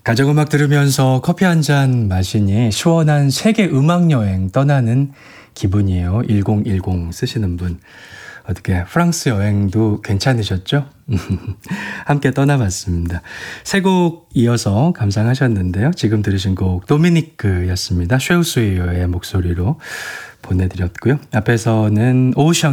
가정음악 들으면서 커피 한 잔 마시니 시원한 세계 음악여행 떠나는 기분이에요. 1010 쓰시는 분. 어떻게 프랑스 여행도 괜찮으셨죠? 함께 떠나봤습니다. 세 곡 이어서 감상하셨는데요. 지금 들으신 곡 도미니크였습니다. 쉐우스웨이어의 목소리로 보내드렸고요. 앞에서는 오션